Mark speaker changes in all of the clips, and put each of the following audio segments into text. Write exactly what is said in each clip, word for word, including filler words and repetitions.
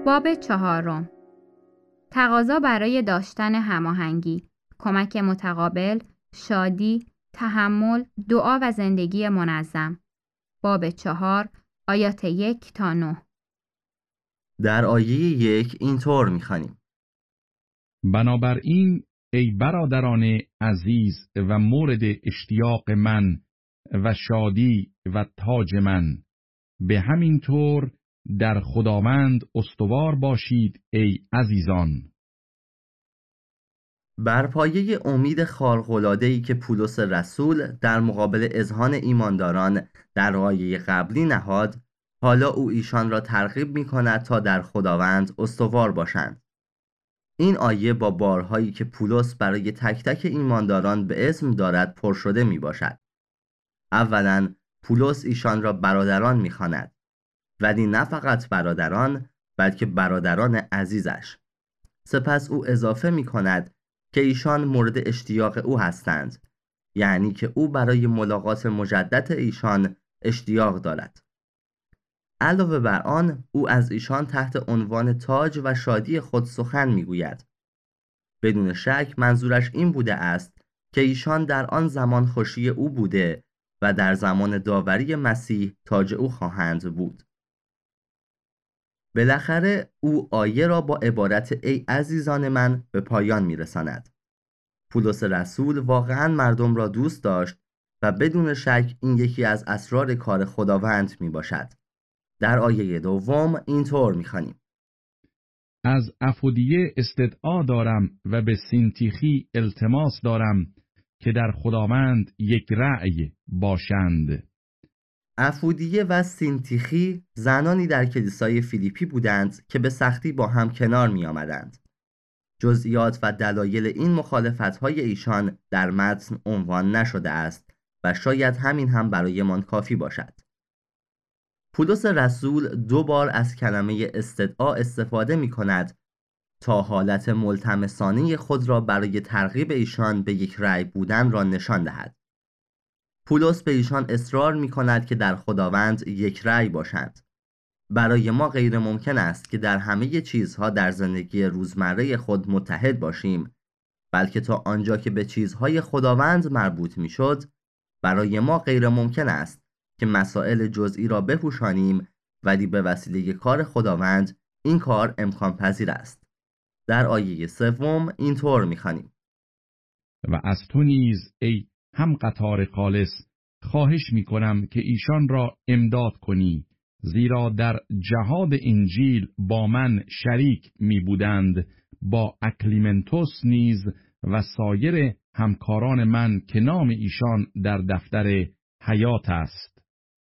Speaker 1: باب چهارم. تقاضا برای داشتن هماهنگی، کمک متقابل، شادی، تحمل، دعا و زندگی منظم. باب چهار، آیات یک تا نه.
Speaker 2: در آیه یک اینطور می‌خوانیم:
Speaker 3: بنابراین ای برادران عزیز و مورد اشتیاق من و شادی و تاج من، به همین طور در خداوند استوار باشید ای عزیزان.
Speaker 2: بر پایه امید خارق‌العاده‌ای که پولس رسول در مقابل اذعان ایمانداران در آیه قبلی نهاد، حالا او ایشان را ترغیب می‌کند تا در خداوند استوار باشند. این آیه با بارهایی که پولس برای تک تک ایمانداران به اسم دارد پر شده میباشد. اولا پولس ایشان را برادران میخواند، ولی نه فقط برادران بلکه برادران عزیزش. سپس او اضافه میکند که ایشان مورد اشتیاق او هستند، یعنی که او برای ملاقات مجدد ایشان اشتیاق دارد. علاوه بر آن او از ایشان تحت عنوان تاج و شادی خود سخن میگوید. بدون شک منظورش این بوده است که ایشان در آن زمان خوشی او بوده و در زمان داوری مسیح تاج او خواهند بود. بالاخره او آیه را با عبارت ای عزیزان من به پایان میرساند. پولس رسول واقعا مردم را دوست داشت و بدون شک این یکی از اسرار کار خداوند می باشد. در آیه دوم اینطور می‌خوانیم:
Speaker 3: از افودیه استدعا دارم و به سینتیخی التماس دارم که در خداوند یک رأی باشند.
Speaker 2: افودیه و سینتیخی زنانی در کلیسای فیلیپی بودند که به سختی با هم کنار می آمدند. جزئیات و دلایل این مخالفت‌های ایشان در متن عنوان نشده است و شاید همین هم برایمان کافی باشد. پولس رسول دو بار از کلمه استدعا استفاده می کند تا حالت ملتمسانه خود را برای ترغیب ایشان به یک رأی بودن را نشان دهد. پولس به ایشان اصرار می کند که در خداوند یک رأی باشند. برای ما غیر ممکن است که در همه چیزها در زندگی روزمره خود متحد باشیم، بلکه تا آنجا که به چیزهای خداوند مربوط می شد، برای ما غیر ممکن است که مسائل جزئی را بپوشانیم، ولی به وسیله کار خداوند این کار امکان پذیر است. در آیه سوم اینطور می‌خوانیم:
Speaker 3: و از تو نیز ای هم قطار خالص خواهش می کنم که ایشان را امداد کنی، زیرا در جهاد انجیل با من شریک می بودند، با اکلیمنتوس نیز و سایر همکاران من که نام ایشان در دفتر حیات است.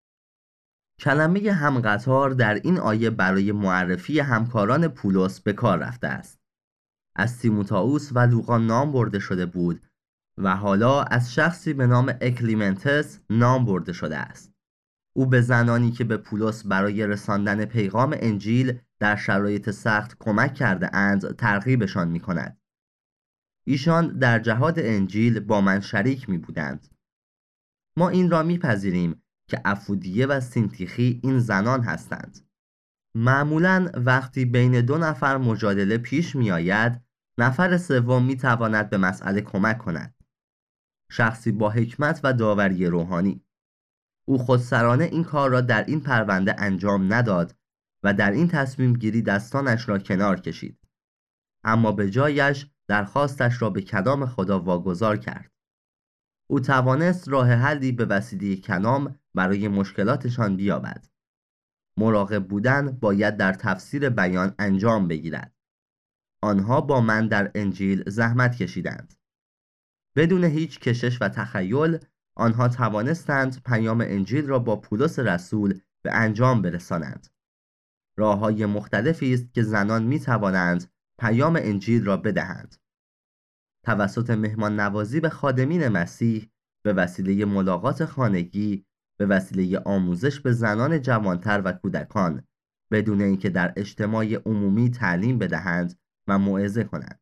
Speaker 2: کلمه همقطار در این آیه برای معرفی همکاران پولس به کار رفته است. از تیموتائوس و لوقا نام برده شده بود و حالا از شخصی به نام اکلیمنتس نام برده شده است. او به زنانی که به پولس برای رساندن پیغام انجیل در شرایط سخت کمک کرده اند ترغیبشان می کند. ایشان در جهاد انجیل با من شریک می بودند. ما این را می پذیریم که افودیه و سینتیخی این زنان هستند. معمولاً وقتی بین دو نفر مجادله پیش می آید، نفر سوم می تواند به مسئله کمک کند. شخصی با حکمت و داوری روحانی. او خودسرانه این کار را در این پرونده انجام نداد و در این تصمیم گیری دستانش را کنار کشید، اما به جایش درخواستش را به کلام خدا واگذار کرد. او توانست راه حلی به وسیله کلام برای مشکلاتشان بیابد. مراقب بودن باید در تفسیر بیان انجام بگیرد. آنها با من در انجیل زحمت کشیدند. بدون هیچ کشش و تخیل آنها توانستند پیام انجیل را با پولس رسول به انجام برسانند. راه‌های مختلفی است که زنان می توانند پیام انجیل را بدهند. توسط مهمان نوازی به خادمین مسیح، به وسیله ملاقات خانگی، به وسیله آموزش به زنان جوانتر و کودکان، بدون اینکه در اجتماع عمومی تعلیم بدهند و موعظه کنند.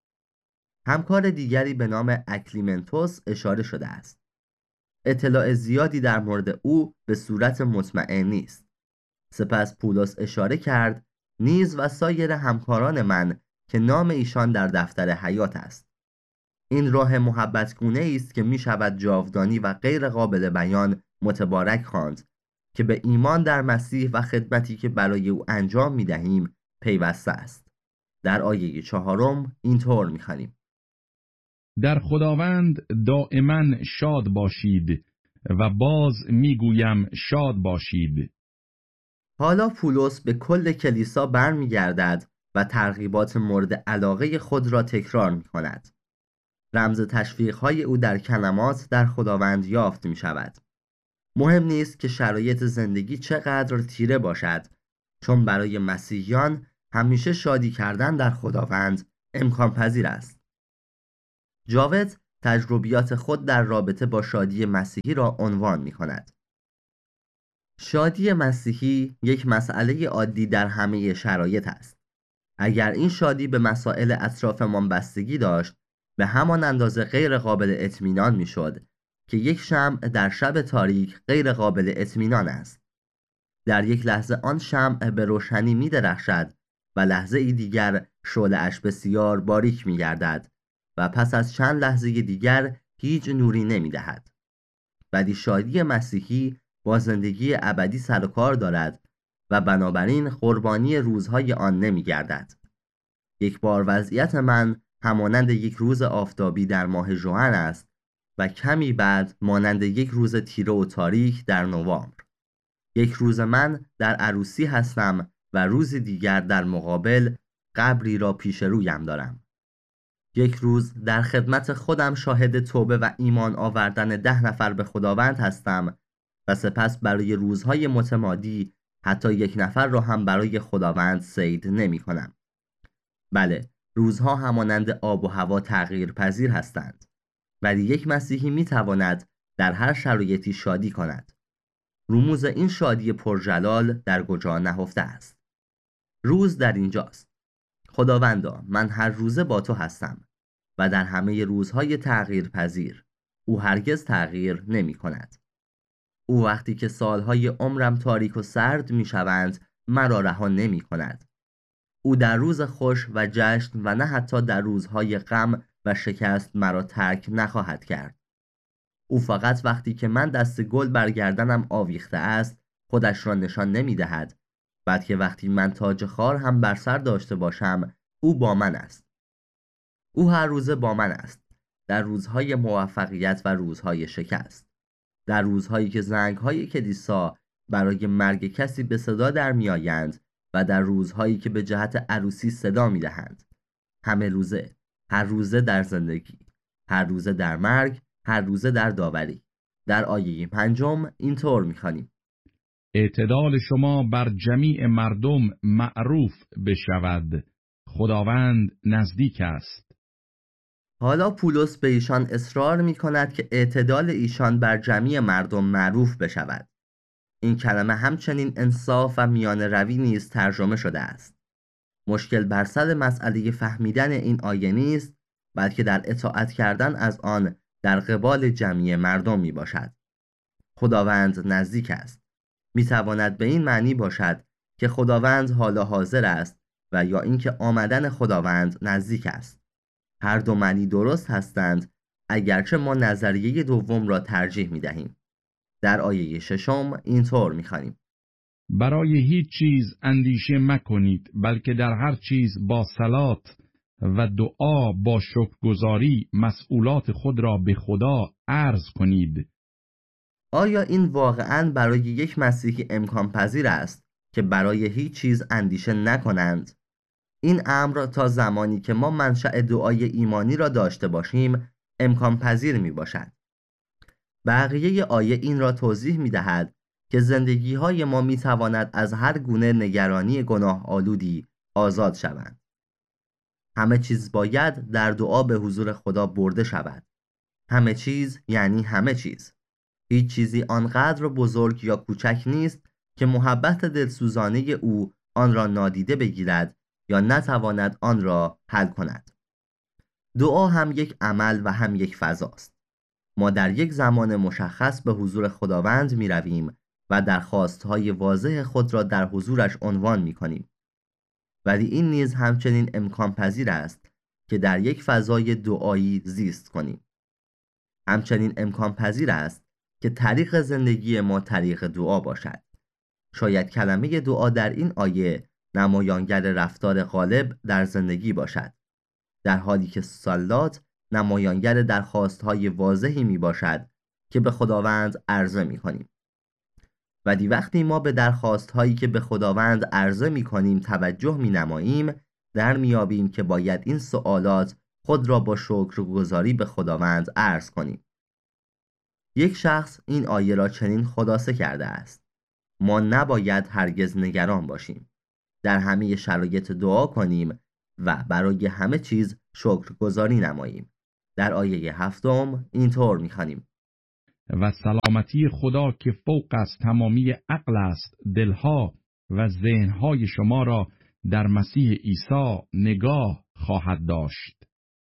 Speaker 2: همکار دیگری به نام اکلیمنتوس اشاره شده است. اطلاع زیادی در مورد او به صورت مطمئن نیست. سپس پولس اشاره کرد نیز و سایر همکاران من که نام ایشان در دفتر حیات است. این راه محبتگونه است که می شود جاودانی و غیر قابل بیان متبارک خواند که به ایمان در مسیح و خدمتی که برای او انجام می دهیم پیوسته است. در آیه چهارم اینطور می خوانیم:
Speaker 3: در خداوند دائما شاد باشید و باز می گویم شاد باشید.
Speaker 2: حالا پولس به کل کلیسا برمیگردد و ترغیبات مورد علاقه خود را تکرار می کند. رمز تشویق‌های او در کلمات در خداوند یافت می شود. مهم نیست که شرایط زندگی چقدر تیره باشد، چون برای مسیحیان همیشه شادی کردن در خداوند امکان پذیر است. جاوید تجربیات خود در رابطه با شادی مسیحی را عنوان می کند. شادی مسیحی یک مسئله عادی در همه شرایط است. اگر این شادی به مسائل اطرافمان بستگی داشت، به همان اندازه غیر قابل اطمینان می شد که یک شمع در شب تاریک غیر قابل اطمینان است. در یک لحظه آن شمع به روشنی می درخشد و لحظه ای دیگر شعله‌اش بسیار باریک می گردد و پس از چند لحظه دیگر هیچ نوری نمی دهد. ولی شادی مسیحی با زندگی ابدی سر و کار دارد و بنابراین قربانی روزهای آن نمی گردد. یک بار وضعیت من همانند یک روز آفتابی در ماه ژوئن است و کمی بعد مانند یک روز تیره و تاریک در نوامبر. یک روز من در عروسی هستم و روز دیگر در مقابل قبری را پیش رویم دارم. یک روز در خدمت خودم شاهد توبه و ایمان آوردن ده نفر به خداوند هستم و سپس برای روزهای متمادی حتی یک نفر را هم برای خداوند صید نمی کنم. بله، روزها همانند آب و هوا تغییر پذیر هستند، ولی یک مسیحی می تواند در هر شرایطی شادی کند. رموز این شادی پرجلال در کجا نهفته است؟ روز در اینجاست: خداوندا، من هر روزه با تو هستم و در همه روزهای تغییر پذیر او هرگز تغییر نمی کند. او وقتی که سالهای عمرم تاریک و سرد می شوند مرا رها نمی کند. او در روز خوش و جشن و نه حتی در روزهای غم و شکست مرا ترک نخواهد کرد. او فقط وقتی که من دست گل بر گردنم آویخته است خودش را نشان نمی دهد، بلکه وقتی من تاج خار هم بر سر داشته باشم او با من است. او هر روزه با من است، در روزهای موفقیت و روزهای شکست، در روزهایی که زنگهای کلیسا برای مرگ کسی به صدا در می آیند و در روزهایی که به جهت عروسی صدا می دهند. همه روزه، هر روزه در زندگی، هر روزه در مرگ، هر روزه در داوری. در آیه پنجم اینطور می خوانیم:
Speaker 3: اعتدال شما بر جمیع مردم معروف بشود، خداوند نزدیک است.
Speaker 2: حالا پولس به ایشان اصرار می کند که اعتدال ایشان بر جمیع مردم معروف بشود. این کلمه همچنین انصاف و میان روی نیز ترجمه شده است. مشکل بر سر مسئله فهمیدن این آیه نیست، بلکه در اطاعت کردن از آن در قبال جمیع مردم می باشد. خداوند نزدیک است می تواند به این معنی باشد که خداوند حالا حاضر است و یا اینکه آمدن خداوند نزدیک است. هر دو معنی درست هستند، اگرچه ما نظریه دوم را ترجیح می دهیم. در آیه ششم اینطور می خوانیم:
Speaker 3: برای هیچ چیز اندیشه مکنید، بلکه در هر چیز با صلات و دعا با شکرگزاری مسئولات خود را به خدا عرض کنید.
Speaker 2: آیا این واقعاً برای یک مسیحی امکان پذیر است که برای هیچ چیز اندیشه نکنند؟ این امر تا زمانی که ما منشأ دعای ایمانی را داشته باشیم امکان پذیر می باشد. بقیه آیه این را توضیح می دهد که زندگی های ما می تواند از هر گونه نگرانی گناه آلودی آزاد شوند. همه چیز باید در دعا به حضور خدا برده شود. همه چیز یعنی همه چیز. هیچ چیزی آنقدر بزرگ یا کوچک نیست که محبت دلسوزانه او آن را نادیده بگیرد یا نتواند آن را حل کند. دعا هم یک عمل و هم یک فضاست. ما در یک زمان مشخص به حضور خداوند می رویم و درخواست‌های واضح خود را در حضورش عنوان می کنیم. ولی این نیز همچنین امکان پذیر است که در یک فضای دعایی زیست کنیم. همچنین امکان پذیر است که طریق زندگی ما طریق دعا باشد. شاید کلمه دعا در این آیه نمایانگر رفتار غالب در زندگی باشد، در حالی که صلات نمایانگر درخواست‌های واضحی می باشد که به خداوند عرضه می کنیم. ولی وقتی ما به درخواست‌هایی که به خداوند عرضه می کنیم توجه می نماییم، در میابیم که باید این سوالات خود را با شکرگزاری به خداوند عرض کنیم. یک شخص این آیه را چنین خلاصه کرده است: ما نباید هرگز نگران باشیم، در همه شرایط دعا کنیم و برای همه چیز شکرگزاری نماییم. در آیه هفتم اینطور می‌خوانیم:
Speaker 3: و سلامتی خدا که فوق از تمامی عقل است دلها و ذهنهای شما را در مسیح عیسی نگاه خواهد داشت.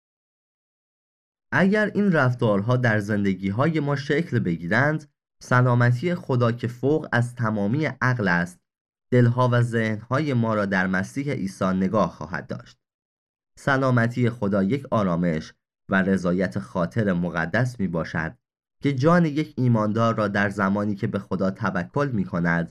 Speaker 2: اگر این رفتارها در زندگی‌های ما شکل بگیرند، سلامتی خدا که فوق از تمامی عقل است دلها و ذهنهای ما را در مسیح عیسی نگاه خواهد داشت. سلامتی خدا یک آرامش و رضایت خاطر مقدس می باشد که جان یک ایماندار را در زمانی که به خدا توکل می کند